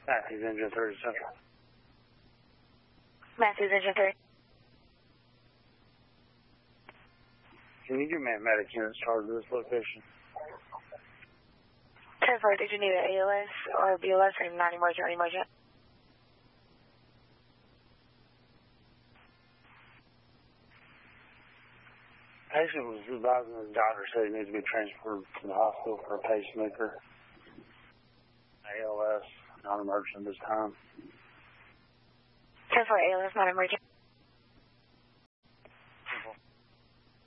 Matthews Engine 30 Central. Matthews Engine 30. Can you give me a medic unit charge to this location? 10-4, did you need an ALS or BLS or non-emergent or emergent? Patient was advising his doctor said he needs to be transferred to the hospital for a pacemaker. ALS, non-emergent this time. 10-4, ALS, non-emergent.